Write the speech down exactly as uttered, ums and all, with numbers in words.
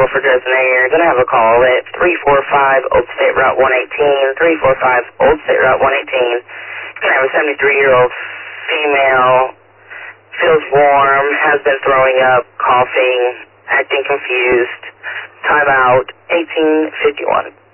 for Designator. Gonna have a call at three four five Old State Route one eighteen, three four five Old State Route one eighteen. Gonna have a seventy-three-year-old female, feels warm, has been throwing up, coughing, acting confused. Timeout eighteen fifty-one.